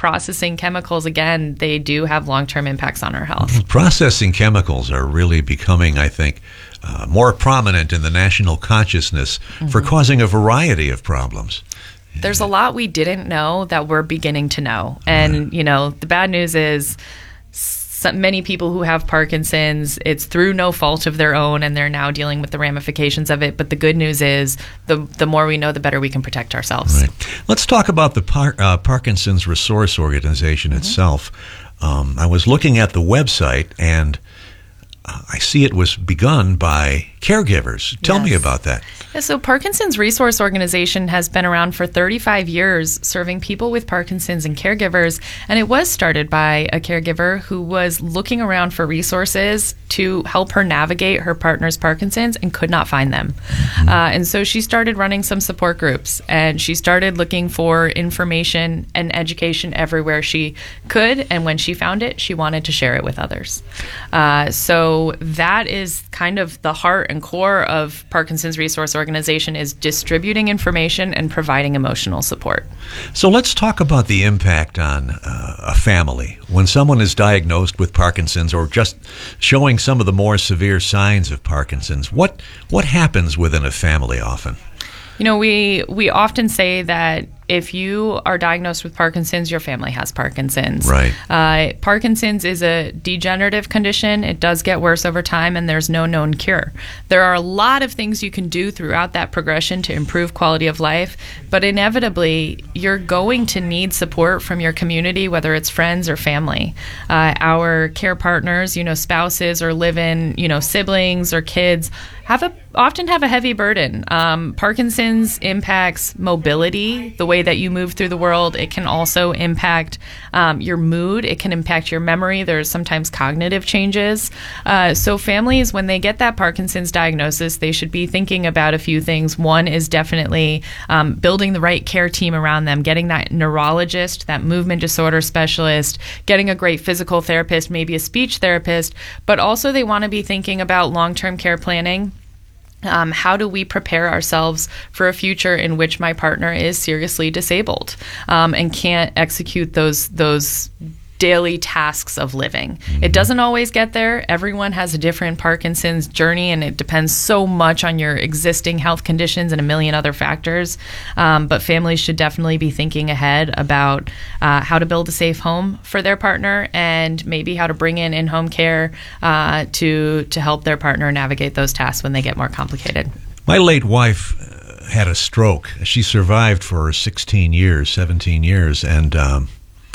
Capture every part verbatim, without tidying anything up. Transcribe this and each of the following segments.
processing chemicals, again, they do have long-term impacts on our health. Processing chemicals are really becoming, I think, uh, more prominent in the national consciousness mm-hmm. for causing a variety of problems. There's a lot we didn't know that we're beginning to know. And, right. you know, the bad news is some, many people who have Parkinson's, it's through no fault of their own, and they're now dealing with the ramifications of it. But the good news is the the more we know, the better we can protect ourselves. Right. Let's talk about the Par- uh, Parkinson's Resource Organization mm-hmm. itself. Um, I was looking at the website, and uh, I see it was begun by caregivers. Tell yes. me about that. Yeah, so Parkinson's Resource Organization has been around for thirty-five years, serving people with Parkinson's and caregivers. And it was started by a caregiver who was looking around for resources to help her navigate her partner's Parkinson's and could not find them. Mm-hmm. Uh, and so she started running some support groups, and she started looking for information and education everywhere she could. And when she found it, she wanted to share it with others. Uh, so that is kind of the heart and core of Parkinson's Resource Organization, is distributing information and providing emotional support. So let's talk about the impact on uh, a family when someone is diagnosed with Parkinson's, or just showing some of the more severe signs of Parkinson's. What what happens within a family often? You know, we we often say that if you are diagnosed with Parkinson's, your family has Parkinson's. Right. Uh, Parkinson's is a degenerative condition. It does get worse over time, and there's no known cure. There are a lot of things you can do throughout that progression to improve quality of life, but inevitably, you're going to need support from your community, whether it's friends or family. Uh, our care partners, you know, spouses or live-in, you know, siblings or kids, have a often have a heavy burden. Um, Parkinson's impacts mobility, the way that you move through the world. It can also impact um, your mood. It can impact your memory. There's sometimes cognitive changes. Uh, so families, when they get that Parkinson's diagnosis, they should be thinking about a few things. One is definitely um, building the right care team around them, getting that neurologist, that movement disorder specialist, getting a great physical therapist, maybe a speech therapist, but also they want to be thinking about long-term care planning. Um, how do we prepare ourselves for a future in which my partner is seriously disabled um, and can't execute those those daily tasks of living? It doesn't always get there. Everyone has a different Parkinson's journey, and it depends so much on your existing health conditions and a million other factors. Um, but families should definitely be thinking ahead about uh, how to build a safe home for their partner, and maybe how to bring in in-home care uh, to to help their partner navigate those tasks when they get more complicated. My late wife uh, had a stroke. She survived for sixteen years, seventeen years, and um,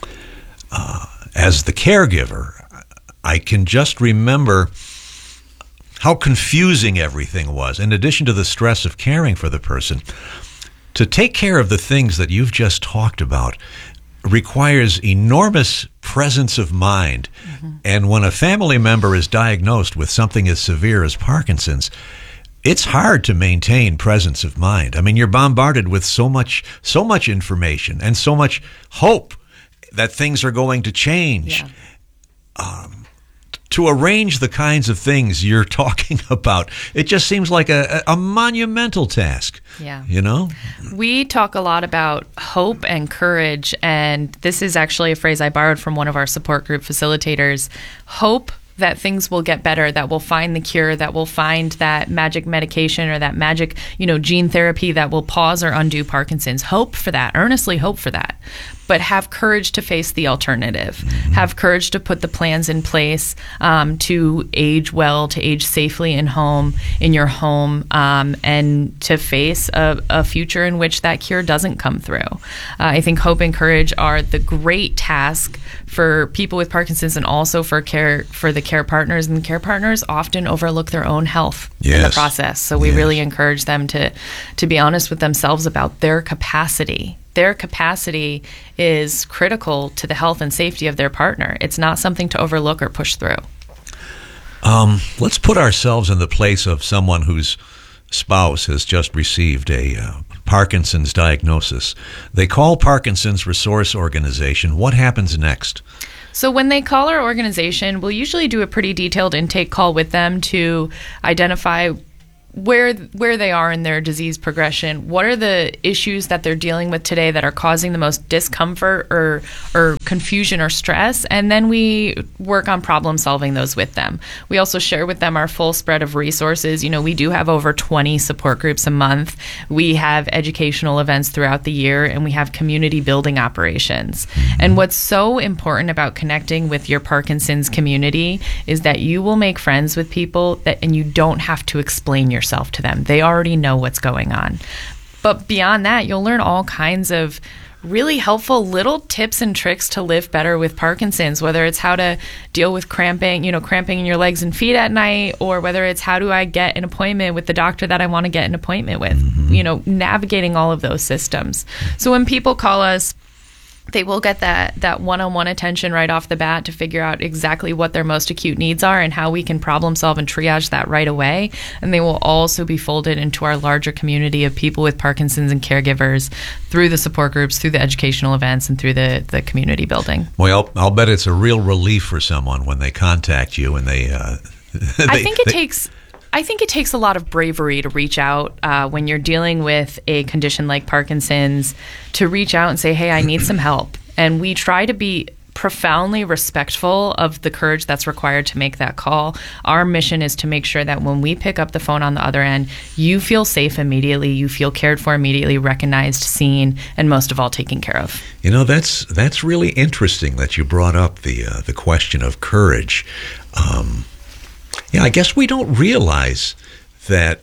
uh, as the caregiver, I can just remember how confusing everything was. In addition to the stress of caring for the person, to take care of the things that you've just talked about requires enormous presence of mind. Mm-hmm. And when a family member is diagnosed with something as severe as Parkinson's, it's hard to maintain presence of mind. I mean, you're bombarded with so much, so much information and so much hope that things are going to change. Yeah. Um, to arrange the kinds of things you're talking about, it just seems like a, a monumental task. Yeah. You know? We talk a lot about hope and courage, and this is actually a phrase I borrowed from one of our support group facilitators. Hope that things will get better, that we'll find the cure, that we'll find that magic medication or that magic, you know, gene therapy that will pause or undo Parkinson's. Hope for that, earnestly hope for that. But have courage to face the alternative. Mm-hmm. Have courage to put the plans in place um, to age well, to age safely in home, in your home, um, and to face a, a future in which that cure doesn't come through. Uh, I think hope and courage are the great task for people with Parkinson's, and also for care for the care partners. And the care partners often overlook their own health yes. in the process. So we yes. really encourage them to to be honest with themselves about their capacity. Their capacity is critical to the health and safety of their partner. It's not something to overlook or push through. Um, let's put ourselves in the place of someone whose spouse has just received a uh, Parkinson's diagnosis. They call Parkinson's Resource Organization. What happens next? So when they call our organization, we'll usually do a pretty detailed intake call with them to identify where where they are in their disease progression. What are the issues that they're dealing with today that are causing the most discomfort or or confusion or stress, and then we work on problem solving those with them. We also share with them our full spread of resources. You know, we do have over twenty support groups a month. We have educational events throughout the year, and we have community building operations. And what's so important about connecting with your Parkinson's community is that you will make friends with people that, and you don't have to explain yourself to them. They already know what's going on. But beyond that, you'll learn all kinds of really helpful little tips and tricks to live better with Parkinson's, whether it's how to deal with cramping, you know, cramping in your legs and feet at night, or whether it's how do I get an appointment with the doctor that I want to get an appointment with, mm-hmm. you know, navigating all of those systems. So when people call us, they will get that that one-on-one attention right off the bat to figure out exactly what their most acute needs are and how we can problem solve and triage that right away. And they will also be folded into our larger community of people with Parkinson's and caregivers through the support groups, through the educational events, and through the, the community building. Well, I'll, I'll bet it's a real relief for someone when they contact you and they... Uh, they I think it they, takes... I think it takes a lot of bravery to reach out uh, when you're dealing with a condition like Parkinson's, to reach out and say, hey, I need some help. And we try to be profoundly respectful of the courage that's required to make that call. Our mission is to make sure that when we pick up the phone on the other end, you feel safe immediately, you feel cared for immediately, recognized, seen, and most of all, taken care of. You know, that's that's really interesting that you brought up the uh, the question of courage. Um, Yeah, I guess we don't realize that,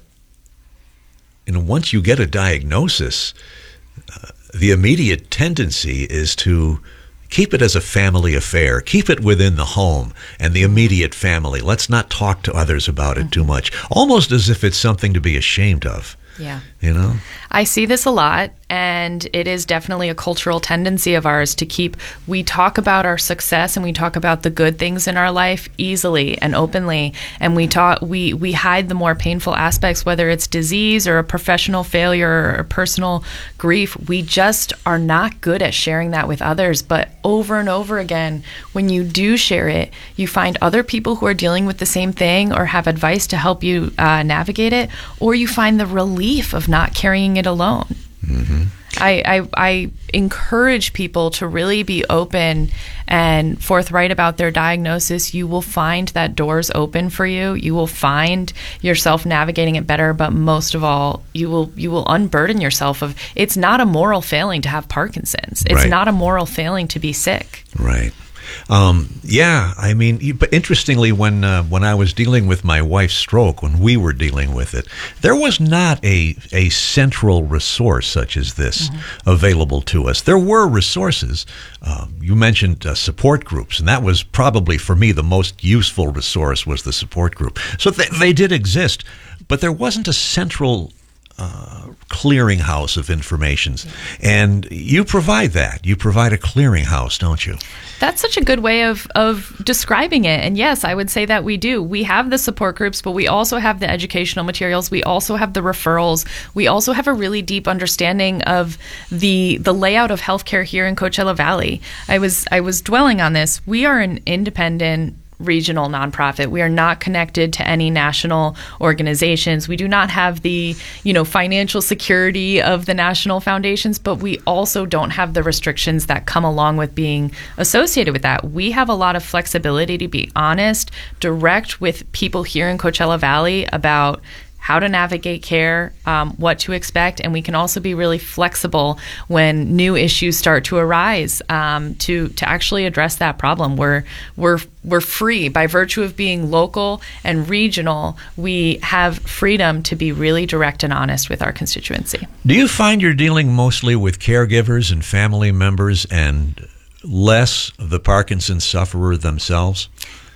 you know, once you get a diagnosis, uh, the immediate tendency is to keep it as a family affair, keep it within the home and the immediate family. Let's not talk to others about it mm-hmm. too much, almost as if it's something to be ashamed of. Yeah. You know? I see this a lot, and it is definitely a cultural tendency of ours to keep, we talk about our success and we talk about the good things in our life easily and openly, and we talk, we, we hide the more painful aspects, whether it's disease or a professional failure or personal grief. We just are not good at sharing that with others. But over and over again, when you do share it, you find other people who are dealing with the same thing or have advice to help you uh, navigate it, or you find the relief of not carrying it alone. Mm-hmm. I, I, I encourage people to really be open and forthright about their diagnosis. You will find that doors open for you. You will find yourself navigating it better, but most of all, you will you will unburden yourself of, it's not a moral failing to have Parkinson's. It's Right. not a moral failing to be sick. Right. Um, yeah, I mean, you- but interestingly, when uh, when I was dealing with my wife's stroke, when we were dealing with it, there was not a a central resource such as this mm-hmm. available to us. There were resources. Uh, you mentioned uh, support groups, and that was probably for me the most useful resource was the support group. So they, they did exist, but there wasn't a central Uh, clearinghouse of information. And you provide that. You provide a clearinghouse, don't you? That's such a good way of, of describing it. And yes, I would say that we do. We have the support groups, but we also have the educational materials. We also have the referrals. We also have a really deep understanding of the the layout of healthcare here in Coachella Valley. I was I was dwelling on this. We are an independent regional nonprofit. We are not connected to any national organizations. We do not have the, you know, financial security of the national foundations, but we also don't have the restrictions that come along with being associated with that. We have a lot of flexibility to be honest, direct with people here in Coachella Valley about how to navigate care, um, what to expect, and we can also be really flexible when new issues start to arise um, to to actually address that problem. We're we're we're free by virtue of being local and regional. We have freedom to be really direct and honest with our constituency. Do you find you're dealing mostly with caregivers and family members and less of the Parkinson's sufferer themselves?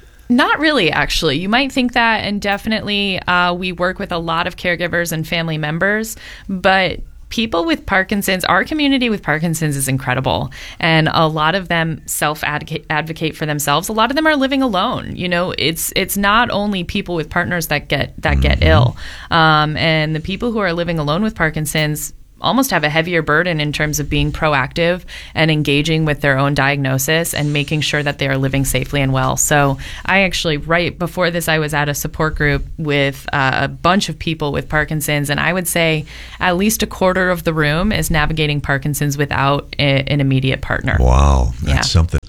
Not really, actually. You might think that, and definitely uh, we work with a lot of caregivers and family members, but people with Parkinson's, our community with Parkinson's is incredible, and a lot of them self-advocate advocate for themselves. A lot of them are living alone. You know, it's it's not only people with partners that get that mm-hmm. get ill, um, and the people who are living alone with Parkinson's almost have a heavier burden in terms of being proactive and engaging with their own diagnosis and making sure that they are living safely and well. So I actually, right before this, I was at a support group with uh, a bunch of people with Parkinson's, and I would say at least a quarter of the room is navigating Parkinson's without a, an immediate partner. Wow, that's yeah. something.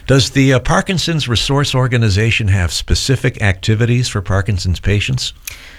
Does the uh, Parkinson's Resource Organization have specific activities for Parkinson's patients?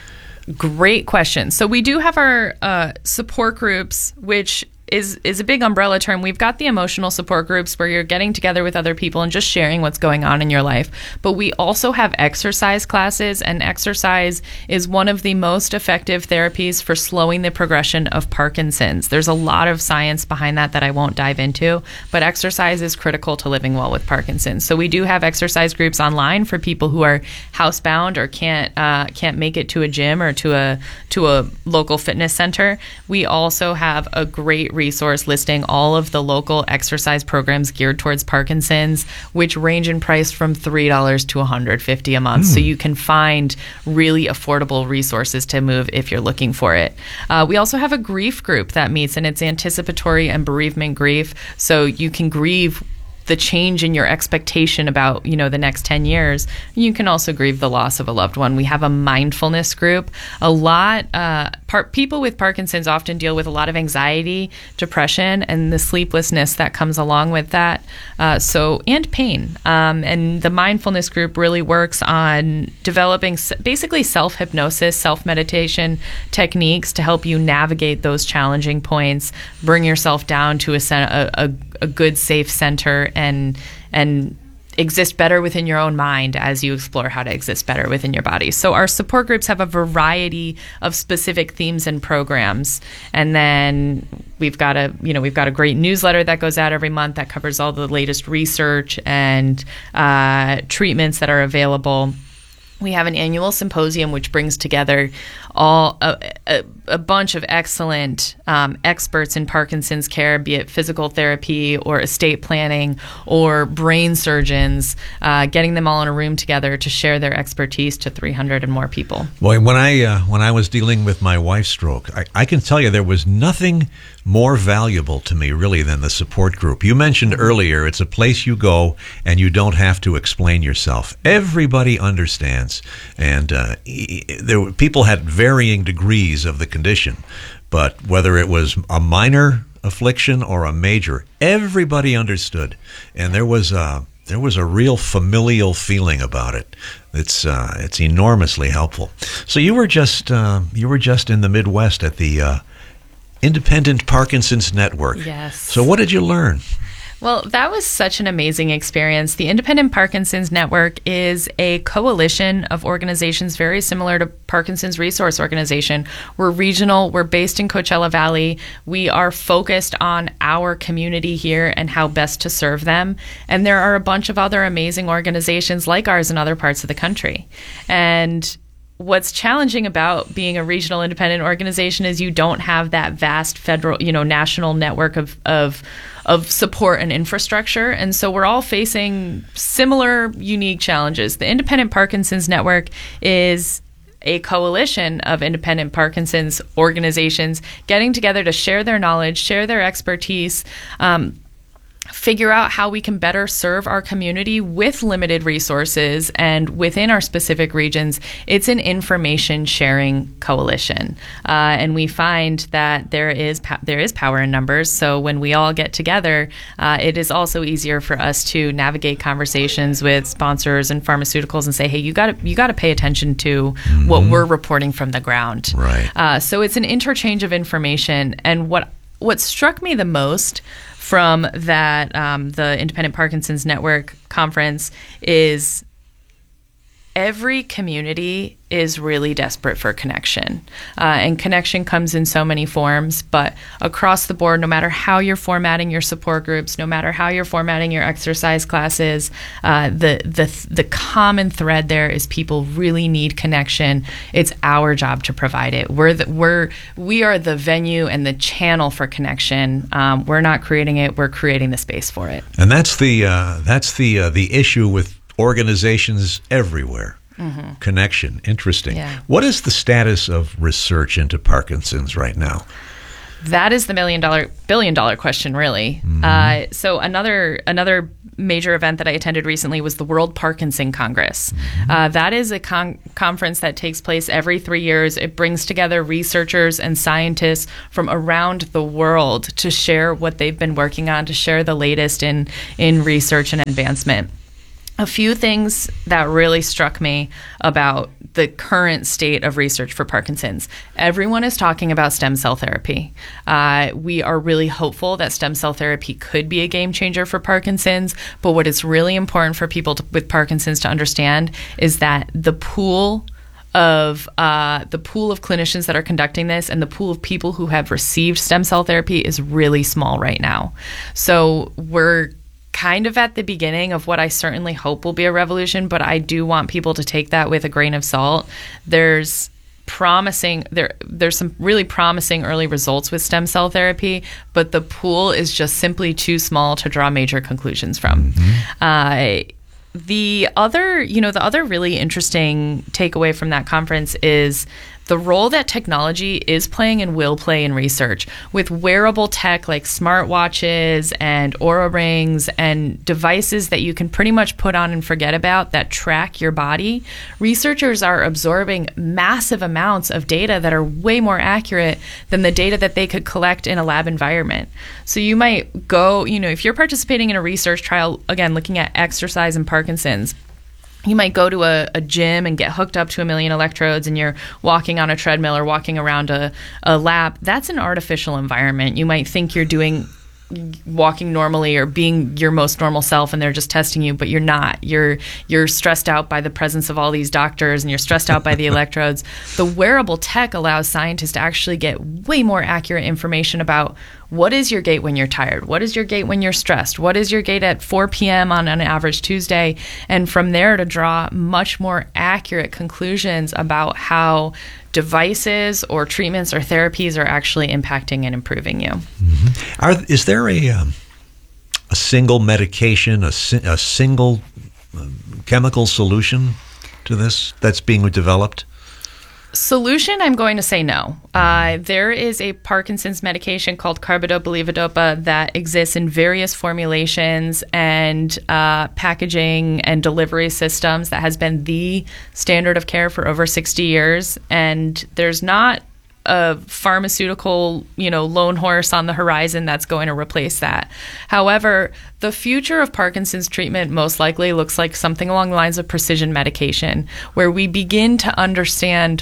Great question. So we do have our uh, support groups, which is is a big umbrella term. We've got the emotional support groups where you're getting together with other people and just sharing what's going on in your life. But we also have exercise classes, and exercise is one of the most effective therapies for slowing the progression of Parkinson's. There's a lot of science behind that that I won't dive into, but exercise is critical to living well with Parkinson's. So we do have exercise groups online for people who are housebound or can't uh, can't make it to a gym or to a to a local fitness center. We also have a great resource listing all of the local exercise programs geared towards Parkinson's, which range in price from three dollars to one hundred fifty dollars a month. Mm. So you can find really affordable resources to move if you're looking for it. Uh, we also have a grief group that meets, and it's anticipatory and bereavement grief. So you can grieve the change in your expectation about, you know, the next ten years. You can also grieve the loss of a loved one. We have a mindfulness group. A lot, uh, par- people with Parkinson's often deal with a lot of anxiety, depression, and the sleeplessness that comes along with that. Uh, so, and pain. Um, and the mindfulness group really works on developing s- basically self-hypnosis, self-meditation techniques to help you navigate those challenging points, bring yourself down to a, cen- a, a, a good, safe center, and and exist better within your own mind as you explore how to exist better within your body. So our support groups have a variety of specific themes and programs. And then we've got a, you know, we've got a great newsletter that goes out every month that covers all the latest research and uh, treatments that are available. We have an annual symposium which brings together all a, a, a bunch of excellent um, experts in Parkinson's care, be it physical therapy or estate planning or brain surgeons, uh, getting them all in a room together to share their expertise to three hundred and more people. Boy, when I uh, when I was dealing with my wife's stroke, I, I can tell you there was nothing more valuable to me really than the support group. You mentioned earlier it's a place you go and you don't have to explain yourself. Everybody understands, and uh, there were, people had varying degrees of the condition, but whether it was a minor affliction or a major, everybody understood, and there was a there was a real familial feeling about it. It's uh, it's enormously helpful. So you were just uh, you were just in the Midwest at the uh, Independent Parkinson's Network. Yes. So what did you learn? Well, that was such an amazing experience. The Independent Parkinson's Network is a coalition of organizations very similar to Parkinson's Resource Organization. We're regional. We're based in Coachella Valley. We are focused on our community here and how best to serve them. And there are a bunch of other amazing organizations like ours in other parts of the country. And what's challenging about being a regional independent organization is you don't have that vast federal, you know, national network of of of support and infrastructure. And so we're all facing similar, unique challenges. The Independent Parkinson's Network is a coalition of independent Parkinson's organizations getting together to share their knowledge, share their expertise, um, figure out how we can better serve our community with limited resources and within our specific regions. It's an information sharing coalition, uh, and we find that there is po- there is power in numbers. So when we all get together, uh, it is also easier for us to navigate conversations with sponsors and pharmaceuticals and say, "Hey, you got to you got to pay attention to mm-hmm. what we're reporting from the ground." Right. Uh, so it's an interchange of information, and what what struck me the most from that um, the Independent Parkinson's Network conference is every community is really desperate for connection. Uh, and connection comes in so many forms, but across the board, no matter how you're formatting your support groups, no matter how you're formatting your exercise classes, uh, the, the, the common thread there is people really need connection. It's our job to provide it. We're the, we're, we are the venue and the channel for connection. Um, we're not creating it, we're creating the space for it. And that's the, uh, that's the, uh, the issue with organizations everywhere. Mm-hmm. Connection. Interesting. Yeah. What is the status of research into Parkinson's right now? That is the million dollar, billion dollar question, really. Mm-hmm. Uh, so another another major event that I attended recently was the World Parkinson Congress. Uh, that is a con- conference that takes place every three years. It brings together researchers and scientists from around the world to share what they've been working on, to share the latest in, in research and advancement. A few things that really struck me about the current state of research for Parkinson's. Everyone is talking about stem cell therapy. Uh, we are really hopeful that stem cell therapy could be a game changer for Parkinson's, but what is really important for people to, with Parkinson's to understand is that the pool of uh, the pool of clinicians that are conducting this and the pool of people who have received stem cell therapy is really small right now. So we're kind of at the beginning of what I certainly hope will be a revolution, but I do want people to take that with a grain of salt. There's promising there there's some really promising early results with stem cell therapy, but the pool is just simply too small to draw major conclusions from. Mm-hmm. Uh, the other, you know, the other really interesting takeaway from that conference is the role that technology is playing and will play in research with wearable tech like smartwatches and Oura rings and devices that you can pretty much put on and forget about that track your body. Researchers are absorbing massive amounts of data that are way more accurate than the data that they could collect in a lab environment. So you might go, you know, if you're participating in a research trial, again, looking at exercise and Parkinson's, you might go to a, a gym and get hooked up to a million electrodes and you're walking on a treadmill or walking around a, a lap. That's an artificial environment. You might think you're doing walking normally or being your most normal self and they're just testing you, but you're not. You're you're stressed out by the presence of all these doctors and you're stressed out by the electrodes. The wearable tech allows scientists to actually get way more accurate information about what is your gait when you're tired? What is your gait when you're stressed? What is your gait at four p.m. on an average Tuesday? And from there to draw much more accurate conclusions about how devices or treatments or therapies are actually impacting and improving you. Mm-hmm. Are, is there a um, a single medication, a, si- a single um, chemical solution to this that's being developed? Solution, I'm going to say no. Uh, there is a Parkinson's medication called carbidopa-levodopa that exists in various formulations and uh, packaging and delivery systems that has been the standard of care for over sixty years. And there's not a pharmaceutical, you know, lone horse on the horizon that's going to replace that. However, the future of Parkinson's treatment most likely looks like something along the lines of precision medication, where we begin to understand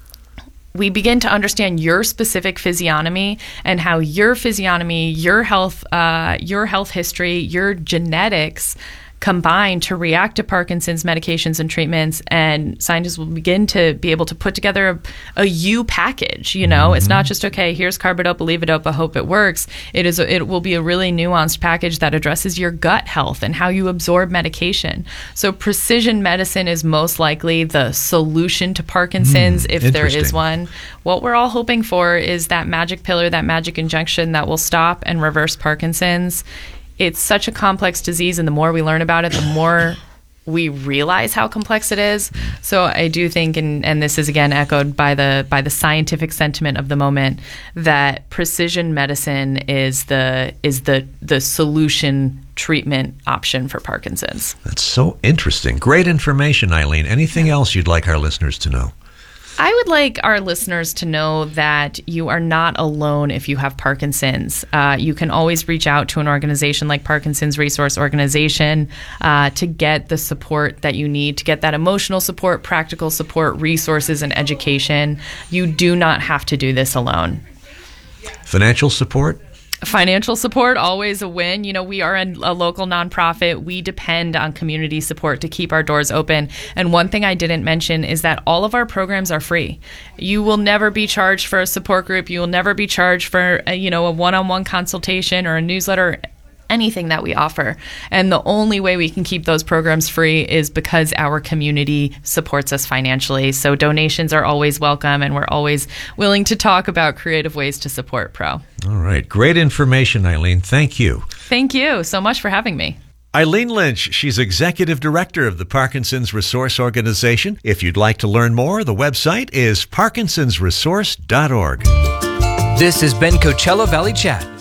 we begin to understand your specific physiognomy and how your physiognomy, your health, uh, your health history, your genetics combine to react to Parkinson's medications and treatments, and scientists will begin to be able to put together a, a U package. You know, mm-hmm. It's not just, okay, here's carbidopa, levodopa, hope it works. It is. A, it will be a really nuanced package that addresses your gut health and how you absorb medication. So precision medicine is most likely the solution to Parkinson's, mm, if there is one. What we're all hoping for is that magic pill or that magic injection that will stop and reverse Parkinson's. It's such a complex disease, and the more we learn about it, the more we realize how complex it is. So I do think, and, and this is again echoed by the by the scientific sentiment of the moment, that precision medicine is the is the the solution treatment option for Parkinson's. That's so interesting. Great information, Eileen. Anything else you'd like our listeners to know? I would like our listeners to know that you are not alone if you have Parkinson's. Uh, you can always reach out to an organization like Parkinson's Resource Organization uh, to get the support that you need, to get that emotional support, practical support, resources, and education. You do not have to do this alone. Financial support? Financial support, always a win. You know, we are a, a local nonprofit. We depend on community support to keep our doors open. And one thing I didn't mention is that all of our programs are free. You will never be charged for a support group. You will never be charged for, a, you know, a one-on-one consultation or a newsletter, anything that we offer. And the only way we can keep those programs free is because our community supports us financially. So donations are always welcome, and we're always willing to talk about creative ways to support Pro. All right. Great information, Eileen. Thank you. Thank you so much for having me. Eileen Lynch, she's Executive Director of the Parkinson's Resource Organization. If you'd like to learn more, the website is parkinsons resource dot org. This has been Coachella Valley Chat.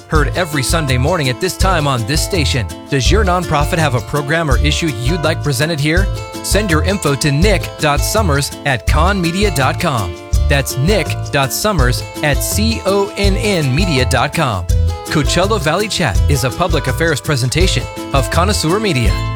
Heard every Sunday morning at this time on this station. Does your nonprofit have a program or issue you'd like presented here? Send your info to nick dot summers at con media dot com. That's nick dot summers at conn media dot com. Coachella Valley Chat is a public affairs presentation of Connoisseur Media.